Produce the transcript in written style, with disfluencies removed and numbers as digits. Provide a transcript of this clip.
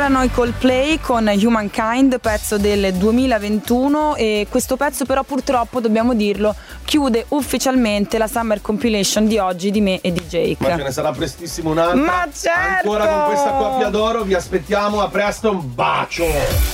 erano i Coldplay con Humankind, pezzo del 2021, e questo pezzo però purtroppo, dobbiamo dirlo, chiude ufficialmente la Summer Compilation di oggi di me e di Jake. Ma ce ne sarà prestissimo un'altra. Ma certo! Ancora con questa coppia d'oro, vi aspettiamo, a presto, un bacio!